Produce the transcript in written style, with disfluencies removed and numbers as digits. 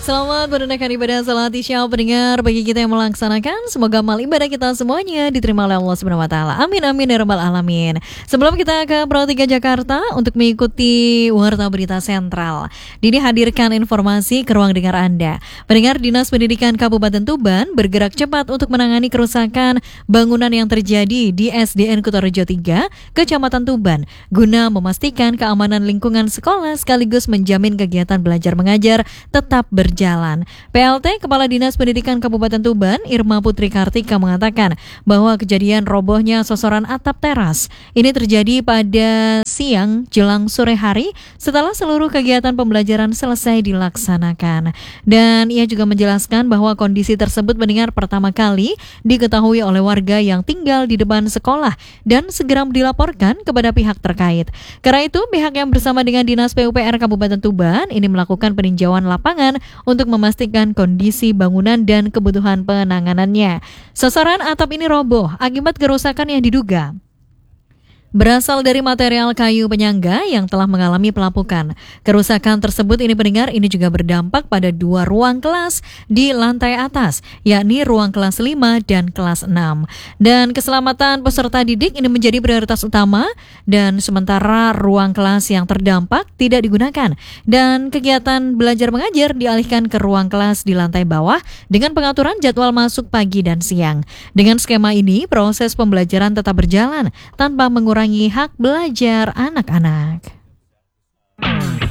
Selamat menunaikan ibadah salat Isya pendengar bagi kita yang melaksanakan. Semoga amal ibadah kita semuanya diterima oleh Allah Subhanahu wa taala. Amin amin ya rabbal alamin. Sebelum kita ke Pro 3 Jakarta untuk mengikuti Warta Berita Sentral, Dini hadirkan informasi ke ruang dengar Anda. Pendengar, Dinas Pendidikan Kabupaten Tuban bergerak cepat untuk menangani kerusakan bangunan yang terjadi di SDN Kutorejo 3, Kecamatan Tuban, guna memastikan keamanan lingkungan sekolah sekaligus menjamin kegiatan belajar mengajar tetap berjalan. PLT Kepala Dinas Pendidikan Kabupaten Tuban, Irma Putri Kartika, mengatakan bahwa kejadian robohnya sosoran atap teras ini terjadi pada siang jelang sore hari setelah seluruh kegiatan pembelajaran selesai dilaksanakan. Dan ia juga menjelaskan bahwa kondisi tersebut mendengar pertama kali diketahui oleh warga yang tinggal di depan sekolah dan segera dilaporkan kepada pihak terkait. Karena itu pihak yang bersama dengan Dinas PUPR Kabupaten Tuban ini melakukan peninjauan lapangan untuk memastikan kondisi bangunan dan kebutuhan penanganannya. Sasaran atap ini roboh akibat kerusakan yang diduga berasal dari material kayu penyangga yang telah mengalami pelapukan. Kerusakan tersebut ini pendengar ini juga berdampak pada 2 ruang kelas di lantai atas, yakni ruang kelas 5 dan kelas 6. Dan keselamatan peserta didik ini menjadi prioritas utama, dan sementara ruang kelas yang terdampak tidak digunakan dan kegiatan belajar mengajar dialihkan ke ruang kelas di lantai bawah dengan pengaturan jadwal masuk pagi dan siang. Dengan skema ini, proses pembelajaran tetap berjalan tanpa mengurangi hak belajar anak-anak.